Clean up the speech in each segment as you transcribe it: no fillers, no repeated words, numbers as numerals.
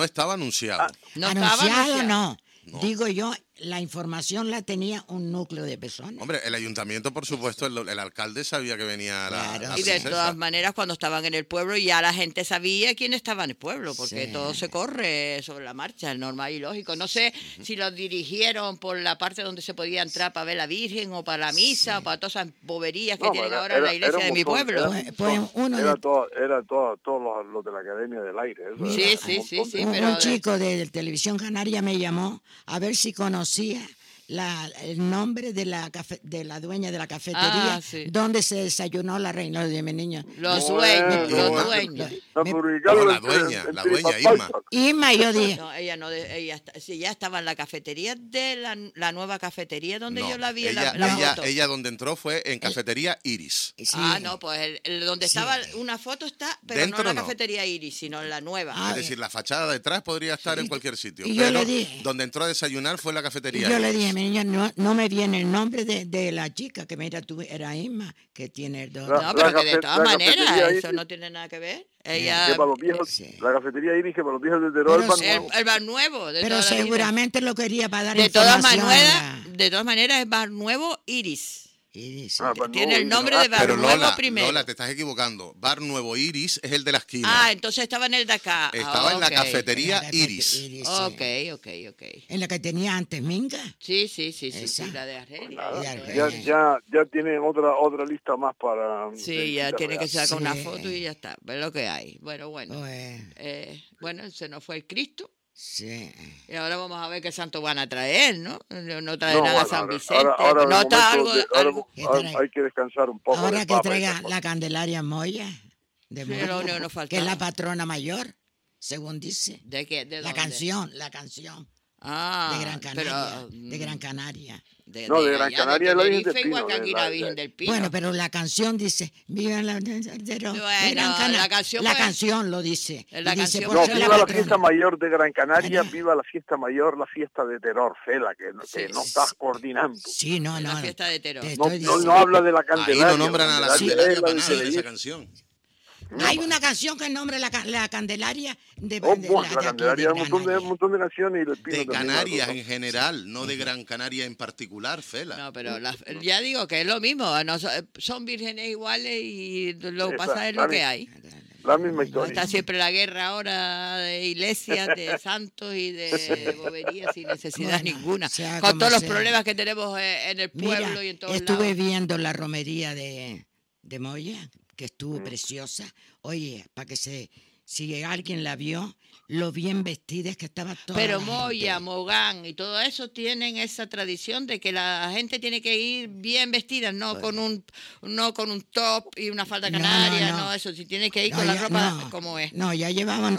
no estaba anunciado. No estaba Anunciado no. No. Digo yo, la información la tenía un núcleo de personas. Hombre, el ayuntamiento, por supuesto, el alcalde sabía que venía Claro. la Y de princesa. todas maneras, cuando estaban en el pueblo, ya la gente sabía quién estaba en el pueblo, porque Sí. todo se corre sobre la marcha, es normal y lógico. No sé si los dirigieron por la parte donde se podía entrar para ver la Virgen, o para la misa, o para todas esas boberías que No, tienen pero ahora en la iglesia era de un mi montón, pueblo. Pues uno de- era todos los de la Academia del Aire. Eso Mira, era Sí, un sí, montón sí, de- sí, un, pero un chico de Televisión Canaria me llamó a ver si conocía el nombre de de la dueña de la cafetería sí. donde se desayunó la reina de mi niño. Los Bueno, dueños, los Irma. dueños. No, Me- publicarlo No, la en- dueña, en la dueña, TripAdvisor. Irma, yo dije, No, ella no, sí, ya estaba en la cafetería de la nueva cafetería donde No, yo la vi en ella, la ella, foto. ella donde entró fue en cafetería Iris. sí. No, pues donde Sí. estaba una foto está, pero Dentro no en la no. cafetería Iris, sino en la nueva. Ah, Es decir, la fachada detrás podría estar en cualquier sitio. y yo pero le dije- donde entró a desayunar fue la Y cafetería yo le Iris. dije, mi niña, no me viene el nombre de la chica que mira tú, era Irma, que tiene dos. La- No, pero que de cafe- todas la maneras, cafetería eso Iris- no tiene nada que ver. Que Ella, para los viejos, Sí. la cafetería Iris, que para los viejos de Terror Pero van sí, nuevos. el bar nuevo, de Pero toda la vida. seguramente lo quería para dar De todas información. maneras, de todas maneras, es bar nuevo Iris. Y dice, Ah, pues Tiene no, el nombre no, de bar Pero nuevo Lola, primero. Lola, te estás equivocando. Bar Nuevo Iris es el de la esquina. Entonces estaba en el de acá. Estaba en la ok. cafetería Era Iris. Iris, Ok, sí. ok. En la que tenía antes Minga. Sí, Esa. la de Argelia. Ya tienen otra lista más para... Sí, ya visitas tiene que reales. sacar una Sí. foto y ya está. Ve lo que hay. Bueno. Pues, Bueno, se nos fue el Cristo. sí. Y ahora vamos a ver qué santo van a traer, ¿no? No trae No, nada bueno, San ahora- Vicente. ahora no de está momento algo... ¿Qué trae? hay que descansar un poco. Ahora del que Papa y traiga esas cosas. la Candelaria Moya, de Sí, Moya, lo único que nos que es faltaba. la patrona mayor, según dice. ¿De qué? ¿De La dónde? canción Ah, de Gran Canaria. pero, De Gran Canaria. No, de Gran allá, Canaria de es la Virgen Tenerife, del igual Pino, que aquí de la la- Virgen del Pino. Bueno, pero la canción dice, viva la de Gran Bueno, Canaria. la canción, La pues, canción lo dice. la Y dice, canción, por No, pues, ser viva la patrona. fiesta mayor de Gran Canaria, Canaria. viva la fiesta mayor, la fiesta de terror, Fela, que Sí, no sí, estás coordinando. Sí, no, la no. fiesta de terror. Te No, estoy no, diciendo. no habla de la Ahí Candelaria. no nombran a la Candelaria Candelaria es la para de nada en esa Tenerife. canción. Hay una canción que nombra la Candelaria de, Oh, de buah, de la aquí Candelaria, de un montón Canarias. de canciones y el Pino De también, Canarias ¿no? en general, no de Gran Canaria en particular, Fela. No, pero ya digo que es lo mismo. Son vírgenes iguales y lo que pasa es lo que hay. La misma No historia. está siempre la guerra ahora de iglesias, de santos y de boberías sin necesidad Bueno, ninguna. sea Con como todos los sea. problemas que tenemos en el pueblo Mira, y en todos estuve lados. viendo la romería de Moya, que estuvo preciosa. Oye, para que si alguien la vio, lo bien vestidas que estaba toda Pero la Moya, gente. Mogán y todo eso tienen esa tradición de que la gente tiene que ir bien vestida, no con un top y una falda No, canaria, no, no, no. eso, si tiene que ir No, con la ya- ropa no, como es. No, ya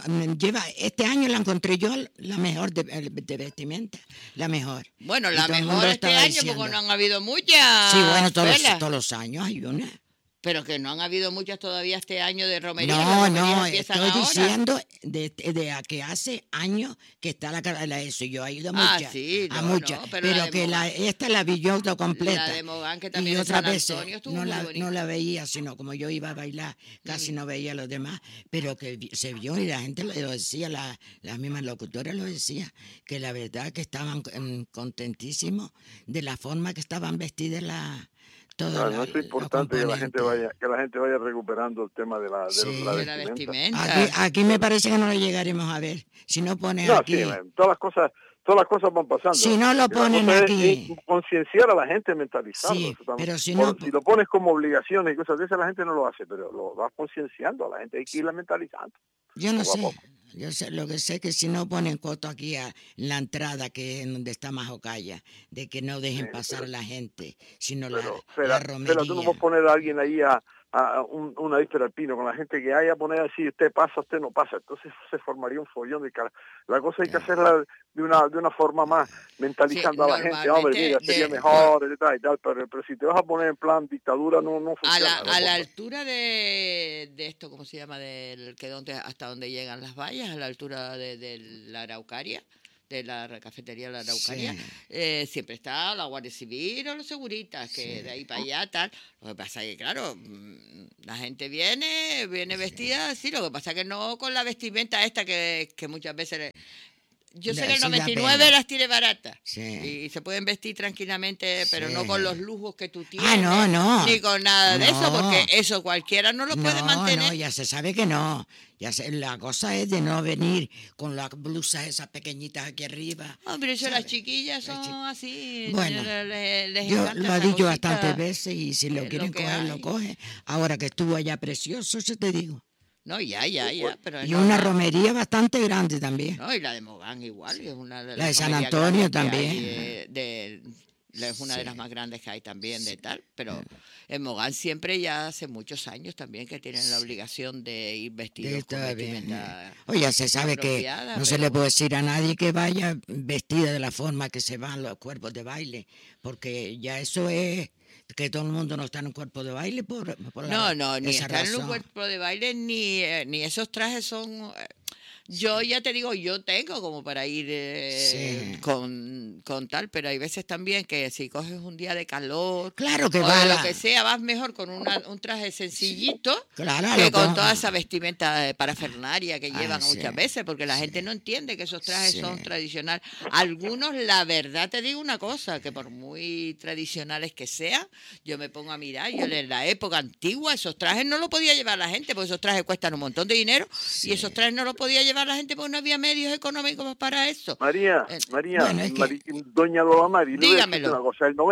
este año la encontré yo la mejor de vestimenta, la mejor. Bueno, Y la todo el mejor mundo este estaba año, diciendo. porque no han habido muchas. Sí, bueno, Fela. todos los años hay una. Pero que no han habido muchas todavía este año de romería. No, las romerías no, empiezan estoy ahora. diciendo de a que hace años que está eso. Yo he ido a Ah, muchas, sí, a no, muchas, no, pero la de que Mogán. esta la vi yo completa. La de Mogán, que Y también en otras San veces Antonio estuvo no muy la, bonita. no la veía, sino como yo iba a bailar, casi no veía a los demás, pero que se vio y la gente lo decía, las mismas locutoras lo decían, que la verdad que estaban contentísimos de la forma que estaban vestidas todas No, eso es importante que la gente vaya recuperando el tema de la Sí. De la vestimenta. vestimenta. Aquí me parece que no lo llegaremos a ver. Si no pones No, aquí. sí, todas las cosas van pasando. Si no lo Y la ponen cosa es aquí. concienciar a la gente, mentalizarlo. Sí, Eso también. pero si no- Si lo pones como obligaciones y cosas de esas, la gente no lo hace, pero lo vas concienciando a la gente, hay que irla mentalizando. Yo no Poco a sé. poco. Yo sé, lo que sé es que si no ponen coto aquí en la entrada, que es donde está Majocaya, de que no dejen pasar a la gente, sino la romería. Pero tú no puedes poner a alguien ahí a una víspera al pino con la gente que haya, poner así, usted pasa, usted no pasa. Entonces se formaría un follón de cara. La cosa hay que hacerla de una forma más, mentalizando Sí, a la gente. Hombre, normalmente mira, sería de- mejor, y tal, pero si te vas a poner en plan dictadura, no funciona. A la altura de esto, ¿cómo se llama? Hasta donde llegan las vallas, a la altura de la Araucaria, de la cafetería de la Araucanía, Sí. siempre está la Guardia Civil o los seguritas, que de ahí para allá tal. Lo que pasa es que, claro, la gente viene vestida así, lo que pasa es que no con la vestimenta esta que muchas veces... Yo sé que el Sí, da 99 pena. las tiene baratas Sí. y se pueden vestir tranquilamente, pero Sí. no con los lujos que tú tienes. Ah, no. Ni con nada de eso, No. porque eso cualquiera no lo puede mantener. No, ya se sabe que no. La cosa es de no venir con las blusas esas pequeñitas aquí arriba. Hombre, eso ¿sabes? las chiquillas son así. Bueno, les Yo encanta lo he esa dicho cosita, bastantes veces y si lo lo quieren que coger, lo hay. coge. Ahora que estuvo allá precioso, eso te digo. No, ya, pero es Y una normal. romería bastante grande también. No, y la de Mogán igual, y es una de La de las San romerías Antonio grandes que hay, también. es una de las más grandes que hay también de tal, pero en Mogán siempre ya hace muchos años también que tienen la obligación de ir vestidos con Está bien. vestimenta Oye, se sabe que apropiada, no se pero- le puede decir a nadie que vaya vestida de la forma que se van los cuerpos de baile, porque ya eso es que todo el mundo no está en un cuerpo de baile por No, ni esa estar en un razón. cuerpo de baile, ni esos trajes son... Yo ya te digo, yo tengo como para ir Sí. con tal, pero hay veces también que si coges un día de calor Claro que o va de lo la- que sea, vas mejor con un traje sencillito Claro, que lo con cojo. toda esa vestimenta parafernaria que Ah, llevan sí. muchas veces, porque la gente no entiende que esos trajes Sí. son tradicionales. Algunos, la verdad, te digo una cosa, que por muy tradicionales que sean, yo me pongo a mirar, yo en la época antigua esos trajes no los podía llevar la gente, porque esos trajes cuestan un montón de dinero, y esos trajes no los podía llevar la gente porque no había medios económicos para eso. María, Eh, bueno, es que- doña Lola Mari, le voy a decirte Dígamelo. una cosa, el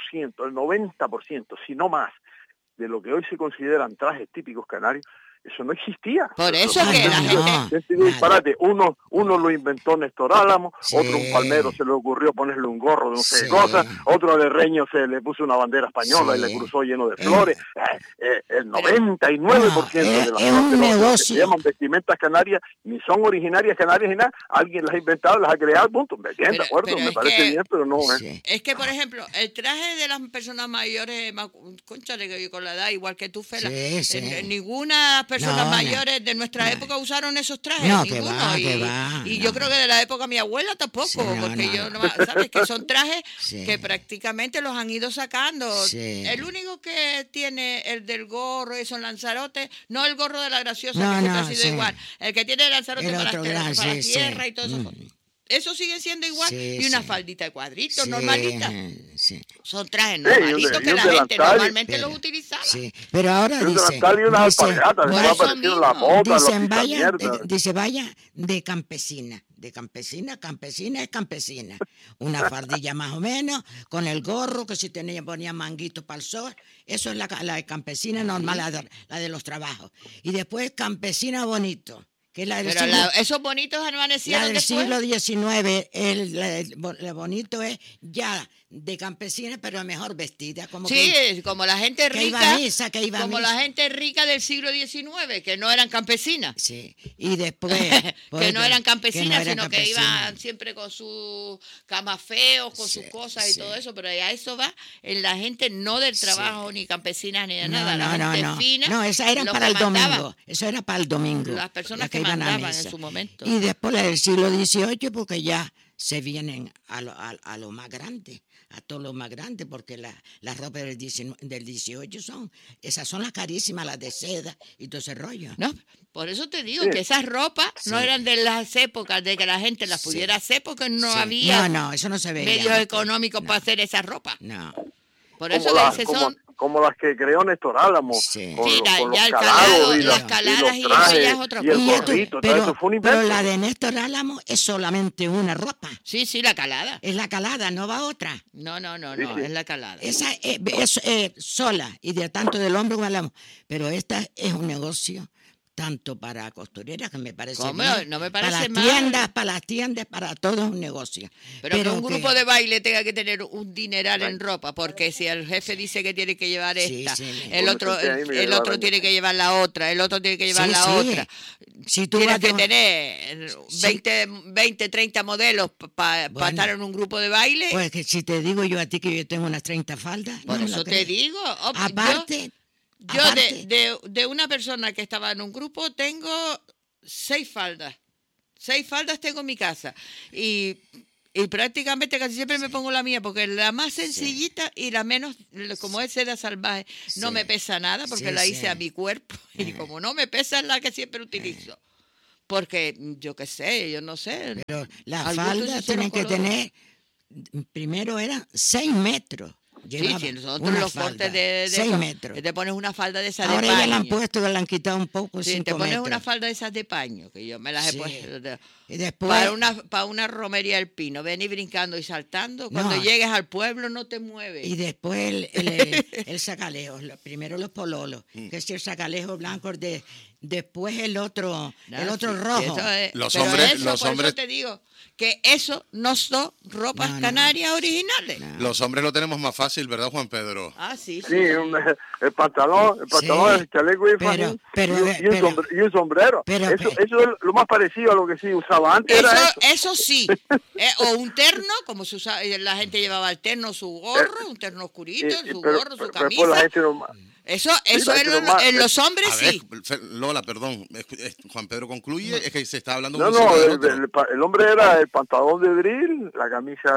90%, si no más, de lo que hoy se consideran trajes típicos canarios, eso no existía. Por eso Ah, que no, la no. gente... Este disparate, uno lo inventó Néstor Álamo, Sí. otro un palmero se le ocurrió ponerle un gorro de no sé Sí. qué cosa, otro de Reño se le puso una bandera española y Sí. le cruzó lleno de flores. El 99% No, de las es cosas un que negocio. se llaman vestimentas canarias ni son originarias canarias ni nada, alguien las ha inventado, las ha creado, punto. Bien, de Pero- acuerdo, pero me es parece que- bien, pero no Sí. Es que, por ejemplo, el traje de las personas mayores, cónchale, que yo con la edad, igual que tú, Fela, Sí. ninguna persona No, mayores de nuestra época usaron esos trajes, No, que ninguno. va, y que va, y no. yo creo que de la época de mi abuela tampoco, Sí, no, porque no, yo, no. ¿sabes? Que son trajes Sí. que prácticamente los han ido sacando. Sí. El único que tiene el del gorro y son Lanzarote, no el gorro de la graciosa, No, que siempre no, ha sido sí. igual, el que tiene el Lanzarote El para, otro gran, para sí, tierra sí. y todo eso. Eso sigue siendo igual. Sí, y una sí. faldita de cuadritos, Sí, normalita. sí. Son trajes y un normalitos de- y que un la gente delantal y- normalmente Pero- los utilizaba. Sí, pero ahora un dice, delantal y unas alpargatas, por después eso aparecieron las mismo. botas, los dicen vaya, mierda. dice vaya de campesina, campesina es campesina. Una fardilla más o menos, con el gorro que si ponía manguitos para el sol, eso es la de campesina normal, la de los trabajos. Y después campesina bonito, que es la del Pero siglo, esos bonitos la amanecieron del después. siglo XIX, lo bonito es ya de campesina, pero mejor vestida, como Sí, que como la gente que iba rica. a misa, que iba a como misa. la gente rica del siglo XIX, que no eran campesinas. Sí, y después... Que no eran que no campesinas, eran sino que campesinas. iban siempre con sus camas feos, con sus cosas y sí. todo eso, pero a eso va en la gente no del trabajo, ni campesinas, ni de nada, la no, gente no. fina. No, esa era los para que el mandaban. domingo. Eso era para el domingo. Las personas las que iban a mandaban en misa. su momento. Y después la del siglo XVIII, porque ya se vienen a lo más grande, a todo lo más grande, porque las ropas del 18 esas son las carísimas, las de seda y todo ese rollo. No, por eso te digo Sí. que esas ropas no Sí. eran de las épocas de que la gente las Sí. pudiera hacer porque no Sí. había No, eso no se veía. medios antes. económicos No, para hacer esas ropas. No. Por como, eso las, que como, son... como las que creó Néstor Álamo, Sí. con, Sí, los, con ya los el calados calado, y, las los caladas y eso trajes, ya es otra y el cosa. Y esto- gorrito, todo eso fue un invento. pero la de Néstor Álamo es solamente una ropa. Sí, la calada. Es la calada, no va otra. No, Sí, sí. es la calada. Esa es sola y de tanto del hombre como del hombre. Pero esta es un negocio tanto para costureras, que me parece ¿Cómo? bien, No me parece para las tiendas, para todo es un negocio. Pero que un grupo de baile tenga que tener un dineral en ropa, porque si el jefe dice que tiene que llevar Sí, esta, sí. el Pues otro, me senté ahí, me el llevaba otro la- tiene que llevar la otra, el otro tiene que llevar Sí, la sí. otra. Si tú Tienes vas que de- tener 20, 30 modelos para Bueno. estar en un grupo de baile. Pues que si te digo yo a ti que yo tengo unas 30 faldas. Por no me eso lo te crees. digo. Aparte, Yo aparte, de una persona que estaba en un grupo tengo 6 faldas. 6 faldas tengo en mi casa. Y prácticamente casi siempre me pongo la mía, porque la más sencillita y la menos, como es seda salvaje, no me pesa nada, porque la hice a mi cuerpo. Y como no me pesa, es la que siempre utilizo. Porque yo qué sé, yo no sé. Pero las faldas tienen que tener, primero eran 6 metros. Sí, nosotros los cortes de 6 metros. Te pones una falda de esas Ahora de paño. ya la han puesto, la han quitado un poco, Sí, 5 te pones metros. una falda de esas de paño, que yo me las he Sí. puesto. Y después, Para una romería del pino, venir brincando y saltando. Cuando No. llegues al pueblo no te mueves. y después el sacalejo, primero los pololos, que es el sacalejo blanco, después el otro rojo. Los pero hombres- eso, los por hombres- eso te digo que eso no son ropas No, no. canarias originales. No. Los hombres lo tenemos más fácil, ¿verdad, Juan Pedro? Ah, sí, Sí, el pantalón, Sí, el chaleco y el pero- fajín, pero- y un sombrero. pero- eso es lo más parecido a lo que sí usaba antes. Eso, Era eso. eso sí. O un terno, como se usaba, la gente llevaba el terno, su gorro, un terno oscurito, su gorro, su pero después la camisa. gente no- Eso la es gente normal, en los hombres A ver, sí. Lola, perdón. Juan Pedro concluye, es que se está hablando No, uno encima del otro. el hombre era el pantalón de drill, la camisa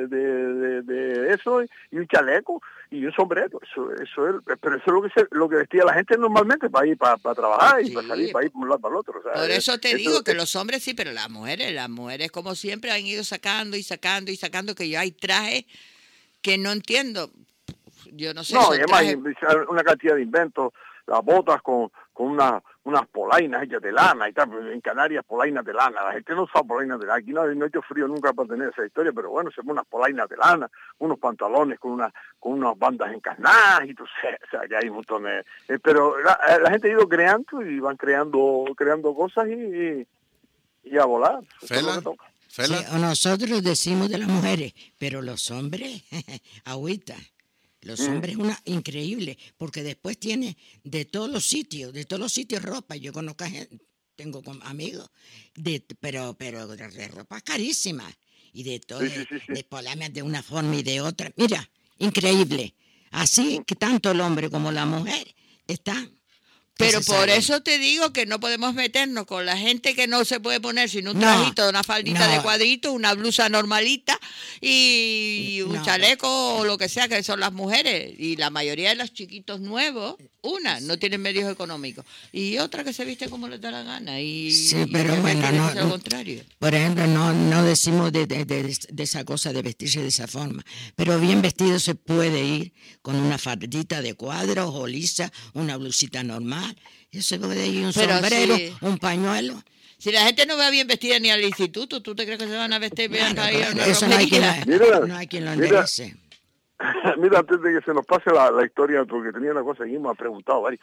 de eso y un chaleco y un sombrero. Pero eso es lo que vestía la gente normalmente para ir para trabajar y Sí, para salir, para ir por un lado para el otro. O sea, Por eso te eso- digo que los hombres sí, pero las mujeres como siempre han ido sacando y sacando y sacando, que yo hay trajes que no entiendo. Yo no sé. No, son y además trajes- una cantidad de inventos, las botas con unas polainas hechas de lana y tal, en Canarias polainas de lana, la gente no usa polainas de lana, aquí no ha hecho frío nunca para tener esa historia, pero bueno, se ponen unas polainas de lana, unos pantalones con unas bandas encarnadas y tú sabes, o sea, que hay un montón de... pero la gente ha ido creando y van creando cosas y a volar. Eso es lo Fela, que toca. Fela. Sí, o nosotros decimos de las mujeres, pero los hombres, agüita. Los hombres una increíble, porque después tiene de todos los sitios ropa. Yo conozco tengo amigos, pero de ropa carísima y de todo, Sí. de polamas de una forma y de otra. Mira, increíble. Así que tanto el hombre como la mujer están. Pero se por saben. eso te digo que no podemos meternos con la gente que no se puede poner sino un No, trajito, una faldita no. de cuadritos, una blusa normalita y un No. chaleco o lo que sea, que son las mujeres. Y la mayoría de los chiquitos nuevos, no tienen medios económicos. Y otra que se viste como les da la gana. Sí, y pero el bueno, resto no, dice lo contrario. Por ejemplo, no decimos de esa cosa de vestirse de esa forma, pero bien vestido se puede ir con una faldita de cuadros o lisa, una blusita normal, y se puede ir un Pero sombrero, sí. un pañuelo. Si la gente no va bien vestida ni al instituto, ¿tú te crees que se van a vestir bien Claro, para ir a pero una eso no hay quien romería? Mira, no hay quien lo mira. enderece. Mira, antes de que se nos pase la historia, porque tenía una cosa que me ha preguntado, Vari.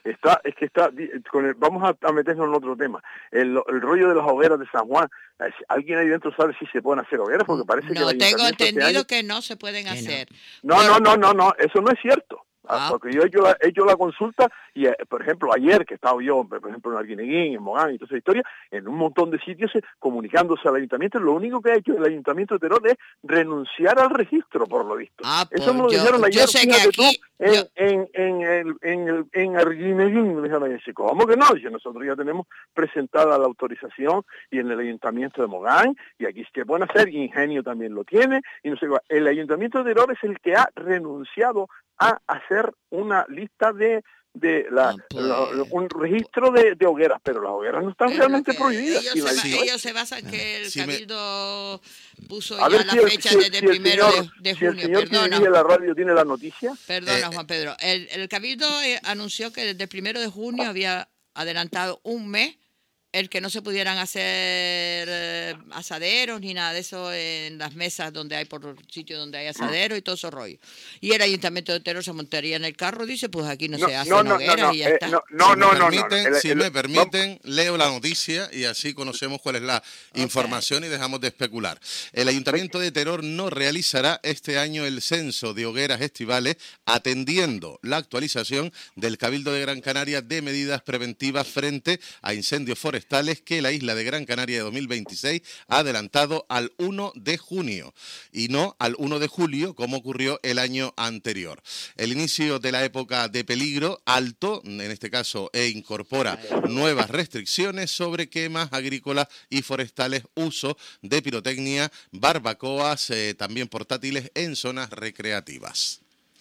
Vamos a meternos en otro tema. El rollo de las hogueras de San Juan. ¿Alguien ahí dentro sabe si se pueden hacer hogueras? Porque parece que No, el tengo ayuntamiento este entendido año- que no se pueden Que no. hacer. No, eso no es cierto. Ah. Porque yo he hecho la consulta y, por ejemplo, ayer que estaba yo, por ejemplo, en Arguineguín, en Mogán y toda esa historia, en un montón de sitios comunicándose al ayuntamiento, lo único que ha hecho el ayuntamiento de Teror es renunciar al registro, por lo visto. Ah, Eso pues me lo yo- dijeron yo ayer, sé que fíjate tú, aquí- yo- en Arguineguín, me dijeron ayer, ¿cómo que no? Dice, nosotros ya tenemos presentada la autorización y en el ayuntamiento de Mogán, y aquí se pueden hacer, y Ingenio también lo tiene, y no sé cuál. El ayuntamiento de Teror es el que ha renunciado a hacer una lista de un registro de hogueras, pero las hogueras no están Es realmente lo que prohibidas. Ellos, Y la se, dicho, ellos se basan que el Sí, me- cabildo puso a ya ver la si el, fecha si- desde si el primero señor, de si el junio. señor que Perdona, dirige la radio tiene la noticia. perdona Juan Pedro. El cabildo anunció que desde el 1 de junio había adelantado un mes el que no se pudieran hacer asaderos ni nada de eso en las mesas donde hay, por sitios donde hay asaderos y todo eso rollo. Y el ayuntamiento de Teror se montaría en el carro, dice, pues aquí no se hacen hogueras y ya está. Si me permiten, leo la noticia y así conocemos cuál es la información y dejamos de especular. El Ayuntamiento de Teror no realizará este año el censo de hogueras estivales, atendiendo la actualización del Cabildo de Gran Canaria de medidas preventivas frente a incendios forestales forestales que la isla de Gran Canaria de 2026 ha adelantado al 1 de junio y no al 1 de julio como ocurrió el año anterior. El inicio de la época de peligro alto, en este caso, incorpora nuevas restricciones sobre quemas agrícolas y forestales, uso de pirotecnia, barbacoas, también portátiles en zonas recreativas.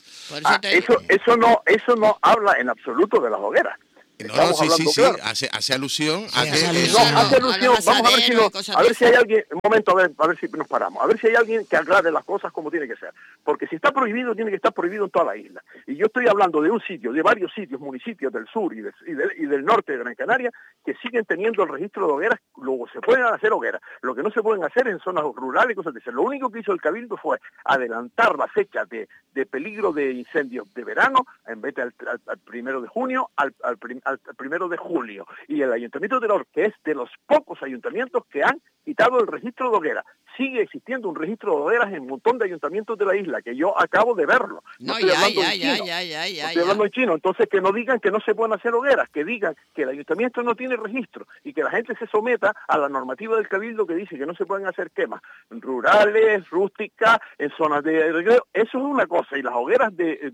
Eso no habla en absoluto de las hogueras. No, sí, claro. hace alusión a que... hace alusión, vamos a ver si hay alguien, un momento, a ver si nos paramos, a ver si hay alguien que aclare las cosas como tiene que ser, porque si está prohibido, tiene que estar prohibido en toda la isla, y yo estoy hablando de un sitio, de varios sitios, municipios del sur y del norte de Gran Canaria, que siguen teniendo el registro de hogueras. Luego se pueden hacer hogueras, lo que no se pueden hacer en zonas rurales y cosas de ese. Lo único que hizo el Cabildo fue adelantar la fecha de peligro de incendios de verano, en vez de al 1 de junio, al 1 de julio. Y el Ayuntamiento de Teror, que es de los pocos ayuntamientos que han quitado el registro de hogueras. Sigue existiendo un registro de hogueras en un montón de ayuntamientos de la isla, que yo acabo de verlo. No estoy hablando en chino. Entonces, que no digan que no se pueden hacer hogueras, que digan que el ayuntamiento no tiene registro y que la gente se someta a la normativa del Cabildo que dice que no se pueden hacer quemas rurales, rústicas, en zonas de recreo. Eso es una cosa. Y las hogueras de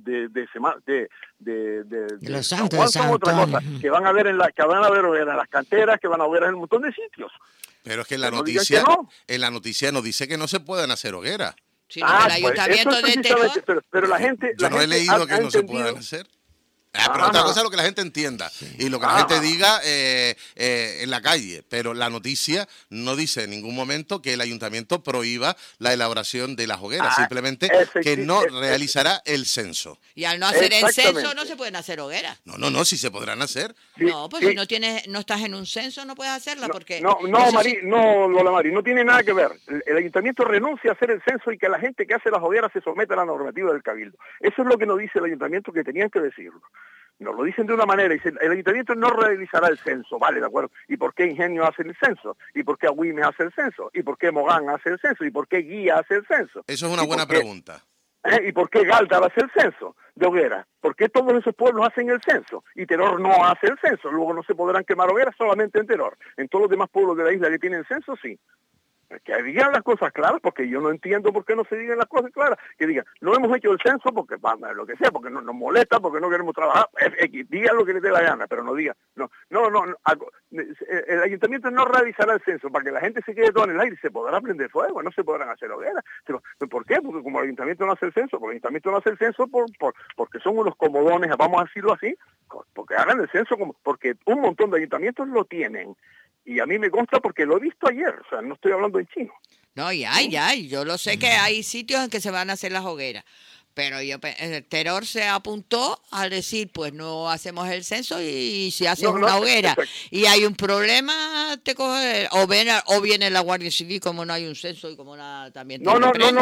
los santos son otra cosa, que van a ver en las canteras, que van a ver en un montón de sitios. Pero es que en la noticia no dice que no se puedan hacer hogueras. Sí, el Ayuntamiento de Teror. Pero la gente... Yo no he leído que no se puedan hacer. Pero otra cosa es lo que la gente entienda y lo que la gente diga en la calle, pero la noticia no dice en ningún momento que el ayuntamiento prohíba la elaboración de las hogueras, simplemente que no realizará el censo. Y al no hacer el censo no se pueden hacer hogueras. No, sí se podrán hacer. No, pues si no estás en un censo no puedes hacerla porque... Lola Mari, no tiene nada que ver. El ayuntamiento renuncia a hacer el censo y que la gente que hace las hogueras se someta a la normativa del Cabildo. Eso es lo que nos dice el ayuntamiento, que tenían que decirlo. Nos lo dicen de una manera, dicen, el ayuntamiento no realizará el censo, vale, de acuerdo. ¿Y por qué Ingenio hace el censo? ¿Y por qué Agüime hace el censo? ¿Y por qué Mogán hace el censo? ¿Y por qué Guía hace el censo? Eso es una buena pregunta. ¿Y por qué Galdar hace el censo de hogueras? ¿Por qué todos esos pueblos hacen el censo? Y Teror no hace el censo. Luego no se podrán quemar hogueras solamente en Teror. En todos los demás pueblos de la isla que tienen censo, sí. Que digan las cosas claras, porque yo no entiendo por qué no se digan las cosas claras. Que digan, no hemos hecho el censo porque, lo que sea, porque no nos molesta, porque no queremos trabajar. Digan lo que les dé la gana, pero no digan. No. El ayuntamiento no realizará el censo para que la gente se quede todo en el aire y se podrá prender fuego, no se podrán hacer hogueras. Pero, ¿por qué? Porque como el ayuntamiento no hace el censo, porque son unos comodones, vamos a decirlo así, porque hagan el censo, porque un montón de ayuntamientos lo tienen. Y a mí me consta porque lo he visto ayer, o sea, no estoy hablando en chino. No, yo lo sé que hay sitios en que se van a hacer las hogueras, pero Teror se apuntó a decir, pues no hacemos el censo y si haces una hoguera y hay un problema, te coge, o viene la Guardia Civil como no hay un censo y como también no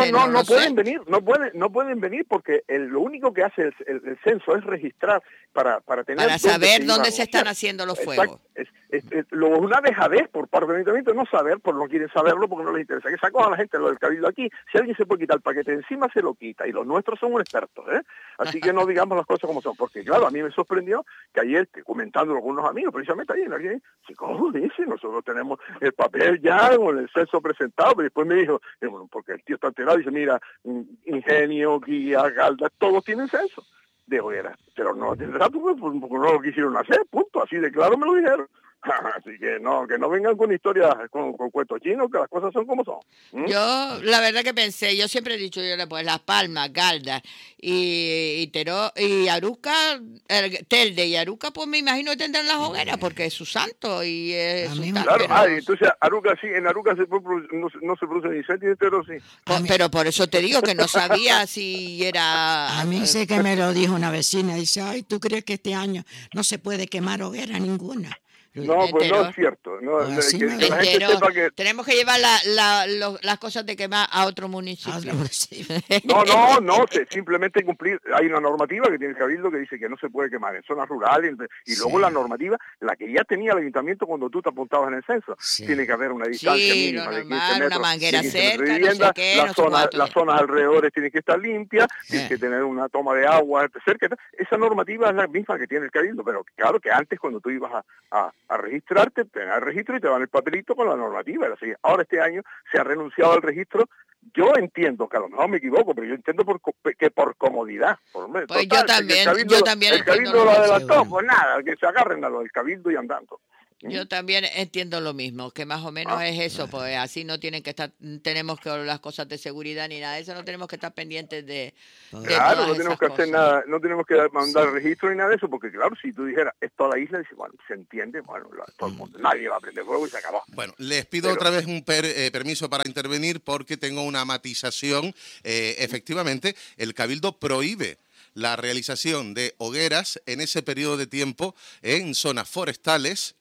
pueden venir porque lo único que hace el censo es registrar para saber dónde se están haciendo los fuegos. Una dejadez por parte del ayuntamiento, no quieren saberlo porque no les interesa. Que sacó a la gente lo del Cabildo aquí. Si alguien se puede quitar el paquete encima, se lo quita. Y los nuestros son expertos, Así que no digamos las cosas como son. Porque claro, a mí me sorprendió que ayer, comentando con algunos amigos, precisamente ayer, alguien ¿cómo dice? Nosotros tenemos el papel ya con el censo presentado. Pero después me dijo, porque el tío está enterado, dice, mira, Ingenio, Guía, Galda, todos tienen censo de hoguera, pero no lo tendrá porque no lo quisieron hacer, punto, así de claro me lo dijeron. Así que no vengan con historias, con cuentos chinos, que las cosas son como son. Yo, la verdad que pensé, yo siempre he dicho, pues Las Palmas, Galda y Teror y Aruca, Telde y Aruca, pues me imagino que tendrán las hogueras, porque es su santo y es su santo. Claro, entonces Aruca sí, en Aruca no se produce incendio, en Teror sí. Pero por eso te digo que no sabía si era... A mí sé que me lo dijo una vecina, dice, ay, ¿tú crees que este año no se puede quemar hoguera ninguna? No, pues no es cierto. No, la gente sepa que... Tenemos que llevar las cosas de quemar a otro municipio. No, simplemente cumplir. Hay una normativa que tiene el Cabildo que dice que no se puede quemar en zonas rurales, y luego la normativa, la que ya tenía el ayuntamiento cuando tú te apuntabas en el censo. Tiene que haber una distancia mínima de 15 metros, una manguera cerca, vivienda, las zonas alrededores tienen que estar limpias, tienes que tener una toma de agua cerca. Esa normativa es la misma que tiene el Cabildo, pero claro que antes cuando tú ibas a a registrarte, te dan el registro y te dan el papelito con la normativa. Así, ahora este año se ha renunciado al registro. Yo entiendo, que a lo mejor me equivoco, pero yo entiendo que por comodidad. Pues total, yo también el cabildo lo adelantó, pues nada, que se agarren a lo del cabildo y andando. Yo también entiendo lo mismo, que más o menos es eso, pues así no tienen que estar, tenemos que las cosas de seguridad ni nada de eso, no tenemos que estar pendientes de claro, no tenemos que hacer nada, no tenemos que mandar registro ni nada de eso, porque claro, si tú dijeras, es toda la isla, dice, bueno, se entiende, bueno, todo el mundo, nadie va a prender fuego y se acabó. Bueno, les pido otra vez un permiso para intervenir porque tengo una matización. Efectivamente, el Cabildo prohíbe la realización de hogueras en ese periodo de tiempo en zonas forestales,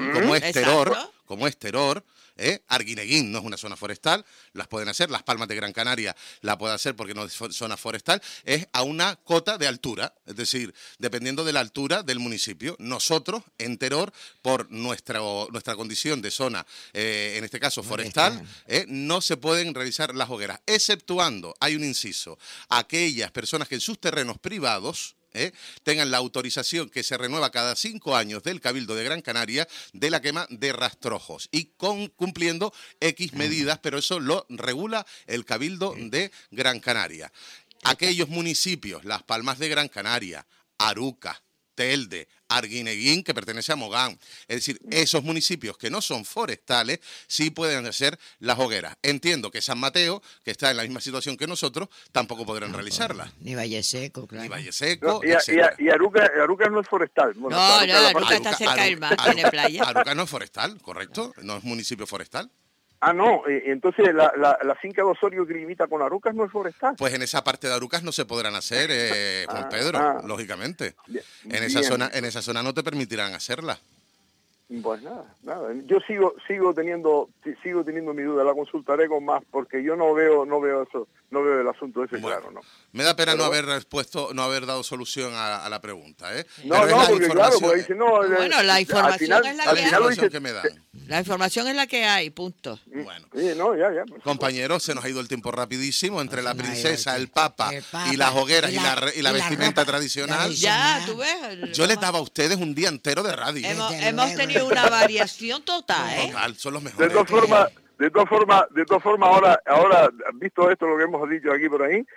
como es Teror, Arguineguín no es una zona forestal, las pueden hacer, Las Palmas de Gran Canaria la puede hacer porque no es zona forestal, es a una cota de altura, es decir, dependiendo de la altura del municipio. Nosotros, en Teror, por nuestra condición de zona, en este caso forestal, no se pueden realizar las hogueras, exceptuando, hay un inciso, aquellas personas que en sus terrenos privados tengan la autorización que se renueva cada 5 años del Cabildo de Gran Canaria de la quema de rastrojos y cumpliendo X medidas, pero eso lo regula el Cabildo de Gran Canaria. Aquellos municipios, Las Palmas de Gran Canaria, Aruca, Telde, Arguineguín, que pertenece a Mogán. Es decir, esos municipios que no son forestales sí pueden hacer las hogueras. Entiendo que San Mateo, que está en la misma situación que nosotros, tampoco podrán realizarlas. Ni Valle Seco, claro. Ni Valle Seco, y Aruca no es forestal. Bueno, Aruca está cerca del mar, tiene playa. Aruca no es forestal, correcto, no es municipio forestal. Ah, no, entonces la finca de Osorio que limita con Arucas no es forestal. Pues en esa parte de Arucas no se podrán hacer, Juan Pedro, lógicamente. En esa zona no te permitirán hacerla. Pues nada. Yo sigo teniendo mi duda, la consultaré con más, porque yo no veo eso, no veo el asunto ese claro, ¿no? Me da pena no haber dado solución a la pregunta, ¿eh? No, porque claro, porque dice, bueno, la información es la que hay. Que me dan. La información es la que hay, punto. Bueno, sí, ya. Compañeros, se nos ha ido el tiempo rapidísimo entre la princesa, el papa y las hogueras y la vestimenta tradicional. Ya, tú ves. Yo les daba a ustedes un día entero de radio. Hemos tenido una variación total, ¿eh? Total, son los mejores. De todas formas, ahora, visto esto, lo que hemos dicho aquí por ahí,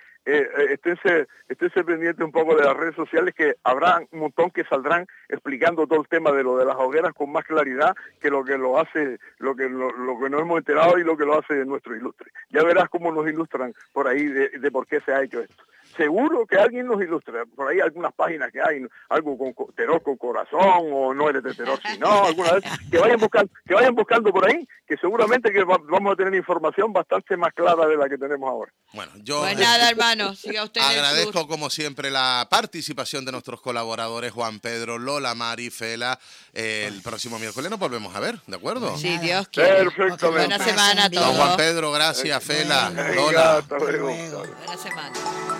esténse pendiente un poco de las redes sociales, que habrá un montón que saldrán explicando todo el tema de lo de las hogueras con más claridad que lo que nos hemos enterado y lo que lo hace nuestro ilustre. Ya verás cómo nos ilustran por ahí de por qué se ha hecho esto. Seguro que alguien nos ilustra, por ahí algunas páginas que hay, algo con Teror con corazón, o no eres de Teror, sino alguna vez, que vayan buscando por ahí, que seguramente que vamos a tener información bastante más clara de la que tenemos ahora. Bueno, yo pues nada, hermano, siga usted. Agradezco como siempre la participación de nuestros colaboradores, Juan Pedro, Lola, Mari, Fela. El próximo miércoles nos volvemos a ver, ¿de acuerdo? Sí, Dios quiere. Perfecto. Buena semana a todos. Don Juan Pedro, gracias, Fela, Venga, Lola. hasta luego. Buena semana.